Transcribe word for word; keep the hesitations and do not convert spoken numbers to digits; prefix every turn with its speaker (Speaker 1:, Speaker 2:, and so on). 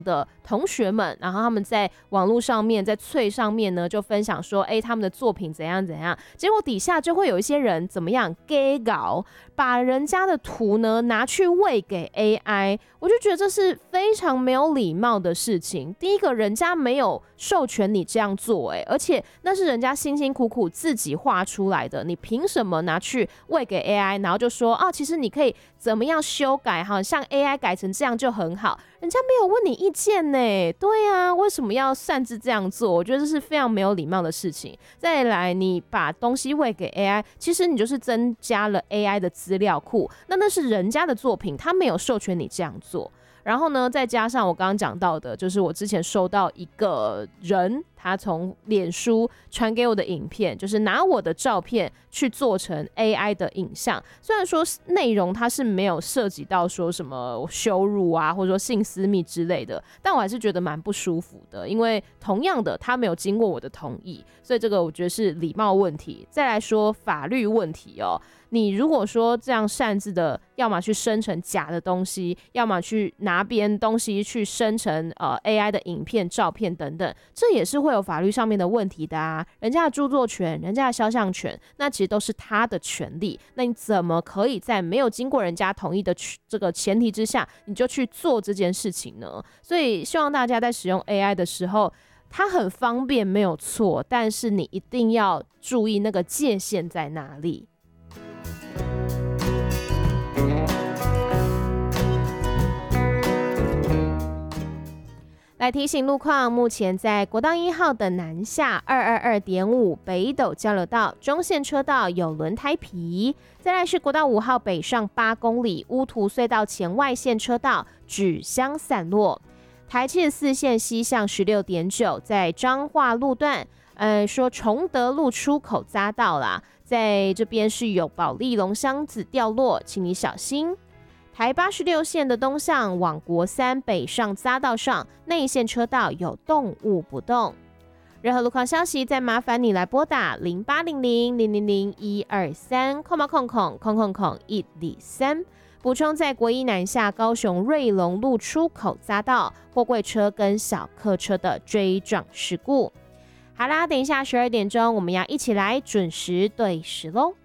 Speaker 1: 的同学们，然后他们在网络上面，在脆上面呢，就分享说，哎，他们的作品怎样怎样，结果底下就会有一些人怎么样 gay 搞，把人家的图呢拿去喂给 A I， 我就觉得这是非常没有礼貌的事情。第一个，人家没有授权你这样做，哎，而且那是人家辛辛苦苦自己画出来的，你凭什么拿去喂给 A I， 然后就说啊，其实你可以怎么样修改哈，像 A I 改成这样就很好，人家没有问你意见呢。对啊，为什么要擅自这样做？我觉得这是非常没有礼貌的事情。再来，你把东西喂给 A I， 其实你就是增加了 A I 的资料库，那那是人家的作品，他没有授权你这样做。然后呢，再加上我刚刚讲到的，就是我之前收到一个人，他从脸书传给我的影片，就是拿我的照片去做成 A I 的影像。虽然说内容它是没有涉及到说什么羞辱啊，或者说性私密之类的，但我还是觉得蛮不舒服的，因为同样的，他没有经过我的同意，所以这个我觉得是礼貌问题。再来说法律问题哦。你如果说这样擅自的，要么去生成假的东西，要么去拿别人东西去生成呃 A I 的影片、照片等等，这也是会有法律上面的问题的啊。人家的著作权、人家的肖像权，那其实都是他的权利。那你怎么可以在没有经过人家同意的这个前提之下，你就去做这件事情呢？所以希望大家在使用 A I 的时候，它很方便没有错，但是你一定要注意那个界限在哪里。来提醒路况，目前在国道一号的南下 二二二点五 北斗交流道中线车道有轮胎皮，再来是国道五号北上八公里乌涂隧道前外线车道纸箱散落，台七十四线西向 十六点九 在彰化路段呃，说崇德路出口匝道啦，在这边是有保利龙箱子掉落，请你小心。台八十六线的东向往国三北上匝道上内线车道有动物不动。任何路况消息，再麻烦你来拨打零八零零零零零一二三空空空空空空一零三。补充，在国一南下高雄瑞隆路出口匝道，货柜车跟小客车的追撞事故。好啦，等一下十二点钟，我们要一起来准时对时喽。